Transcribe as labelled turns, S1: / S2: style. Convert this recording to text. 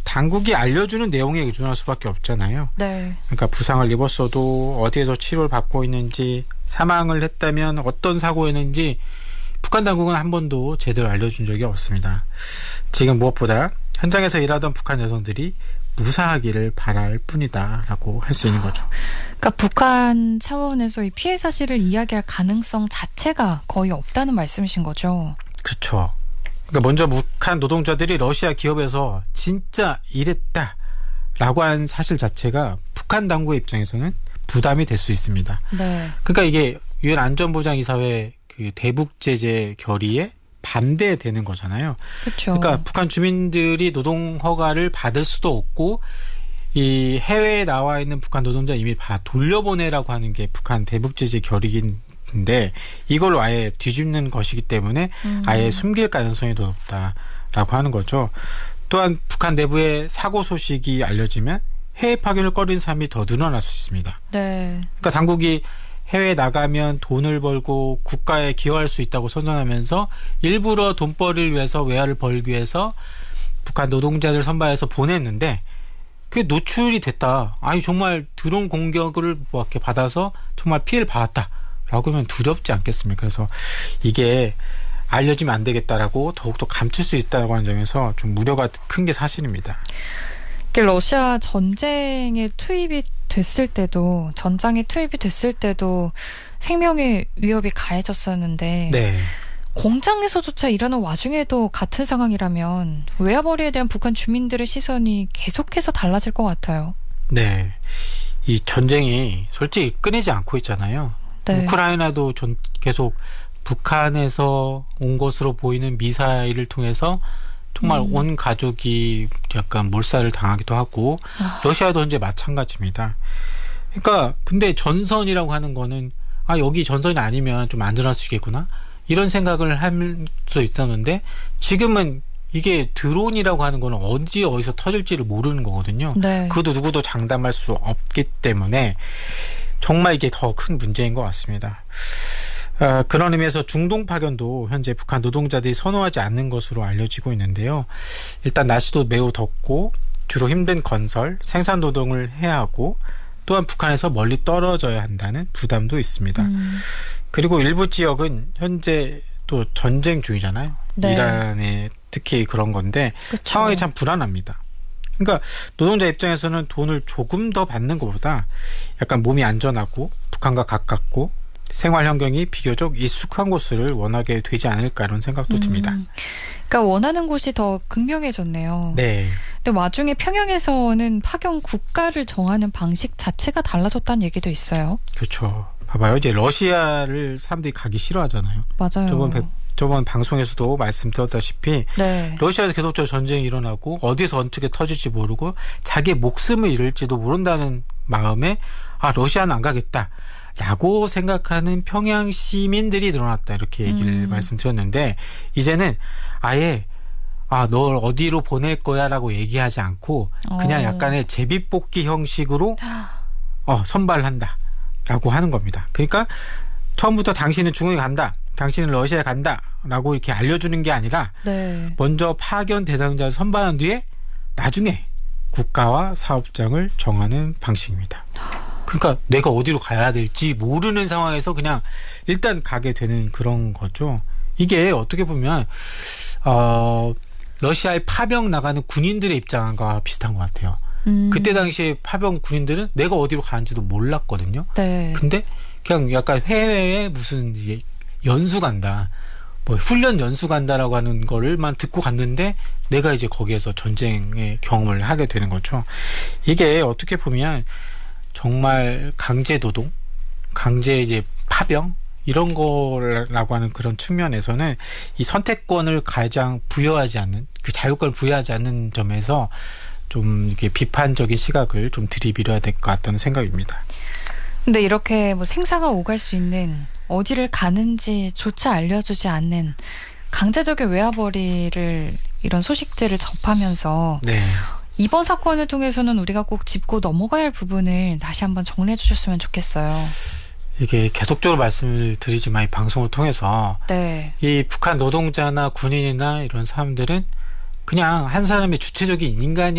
S1: 당국이 알려주는 내용에 의존할 수밖에 없잖아요.
S2: 네.
S1: 그러니까 부상을 입었어도 어디에서 치료를 받고 있는지, 사망을 했다면 어떤 사고였는지 북한 당국은 한 번도 제대로 알려준 적이 없습니다. 지금 무엇보다 현장에서 일하던 북한 여성들이 무사하기를 바랄 뿐이다라고 할 수 있는 거죠.
S2: 그러니까 북한 차원에서 이 피해 사실을 이야기할 가능성 자체가 거의 없다는 말씀이신 거죠.
S1: 그렇죠. 그러니까 먼저 북한 노동자들이 러시아 기업에서 진짜 일했다라고 하는 사실 자체가 북한 당국의 입장에서는 부담이 될 수 있습니다.
S2: 네.
S1: 그러니까 이게 유엔 안전보장이사회 그 대북 제재 결의에 반대되는 거잖아요.
S2: 그렇죠.
S1: 그러니까 북한 주민들이 노동 허가를 받을 수도 없고 이 해외에 나와 있는 북한 노동자 이미 다 돌려보내라고 하는 게 북한 대북 제재 결의인데 이걸 아예 뒤집는 것이기 때문에 아예 숨길 가능성이 더 높다라고 하는 거죠. 또한 북한 내부의 사고 소식이 알려지면 해외 파견을 꺼리는 사람이 더 늘어날 수 있습니다.
S2: 네.
S1: 그러니까 당국이 해외에 나가면 돈을 벌고 국가에 기여할 수 있다고 선전하면서 일부러 돈벌이를 위해서 외화를 벌기 위해서 북한 노동자들 선발해서 보냈는데 그게 노출이 됐다. 아니 정말 드론 공격을 뭐 이렇게 받아서 정말 피해를 받았다라고 하면 두렵지 않겠습니까? 그래서 이게 알려지면 안 되겠다라고 더욱더 감출 수 있다고 하는 점에서 좀 우려가 큰 게 사실입니다.
S2: 러시아 전쟁에 투입이 됐을 때도 전장에 투입이 됐을 때도 생명의 위협이 가해졌었는데
S1: 네.
S2: 공장에서조차 일하는 와중에도 같은 상황이라면 외화벌이에 대한 북한 주민들의 시선이 계속해서 달라질 것 같아요.
S1: 네. 이 전쟁이 솔직히 끊이지 않고 있잖아요.
S2: 네.
S1: 우크라이나도 계속 북한에서 온 것으로 보이는 미사일을 통해서 정말 온 가족이 약간 몰살을 당하기도 하고 러시아도 현재 마찬가지입니다. 그러니까 근데 전선이라고 하는 거는 여기 전선이 아니면 좀 안전할 수 있겠구나 이런 생각을 할 수 있었는데 지금은 이게 드론이라고 하는 거는 어디서 터질지를 모르는 거거든요.
S2: 네.
S1: 그것도 누구도 장담할 수 없기 때문에 정말 이게 더 큰 문제인 것 같습니다. 그런 의미에서 중동 파견도 현재 북한 노동자들이 선호하지 않는 것으로 알려지고 있는데요. 일단 날씨도 매우 덥고 주로 힘든 건설, 생산 노동을 해야 하고 또한 북한에서 멀리 떨어져야 한다는 부담도 있습니다. 그리고 일부 지역은 현재 또 전쟁 중이잖아요.
S2: 네.
S1: 이란에 특히 그런 건데
S2: 그쵸.
S1: 상황이 참 불안합니다. 그러니까 노동자 입장에서는 돈을 조금 더 받는 것보다 약간 몸이 안전하고 북한과 가깝고 생활 환경이 비교적 익숙한 곳을 원하게 되지 않을까 이런 생각도 듭니다.
S2: 그러니까 원하는 곳이 더 극명해졌네요.
S1: 네.
S2: 근데 와중에 평양에서는 파견 국가를 정하는 방식 자체가 달라졌다는 얘기도 있어요.
S1: 그렇죠. 봐봐요. 이제 러시아를 사람들이 가기 싫어하잖아요.
S2: 맞아요.
S1: 저번 방송에서도 말씀드렸다시피
S2: 네.
S1: 러시아에서 계속적으로 전쟁이 일어나고 어디서 어떻게 터질지 모르고 자기의 목숨을 잃을지도 모른다는 마음에 러시아는 안 가겠다. 라고 생각하는 평양 시민들이 늘어났다 이렇게 얘기를 말씀드렸는데 이제는 아예 널 어디로 보낼 거야 라고 얘기하지 않고 그냥 약간의 제비뽑기 형식으로 선발한다 라고 하는 겁니다. 그러니까 처음부터 당신은 중국에 간다, 당신은 러시아에 간다 라고 이렇게 알려주는 게 아니라
S2: 네.
S1: 먼저 파견 대상자를 선발한 뒤에 나중에 국가와 사업장을 정하는 방식입니다. 그러니까 내가 어디로 가야 될지 모르는 상황에서 그냥 일단 가게 되는 그런 거죠. 이게 어떻게 보면 러시아에 파병 나가는 군인들의 입장과 비슷한 것 같아요. 그때 당시에 파병 군인들은 내가 어디로 가는지도 몰랐거든요.
S2: 네.
S1: 근데 그냥 약간 해외에 무슨 연수 간다. 뭐 훈련 연수 간다라고 하는 거를만 듣고 갔는데 내가 이제 거기에서 전쟁의 경험을 하게 되는 거죠. 이게 어떻게 보면 정말 강제 노동, 강제 이제 파병 이런 거라고 하는 그런 측면에서는 이 선택권을 가장 부여하지 않는 그 자유권을 부여하지 않는 점에서 좀 이렇게 비판적인 시각을 좀 들이밀어야 될 것 같다는 생각입니다.
S2: 근데 이렇게 뭐 생사가 오갈 수 있는 어디를 가는지조차 알려주지 않는 강제적인 외화벌이를 이런 소식들을 접하면서
S1: 네.
S2: 이번 사건을 통해서는 우리가 꼭 짚고 넘어가야 할 부분을 다시 한번 정리해 주셨으면 좋겠어요.
S1: 이게 계속적으로 말씀을 드리지만 이 방송을 통해서
S2: 네.
S1: 이 북한 노동자나 군인이나 이런 사람들은 그냥 한 사람의 주체적인 인간이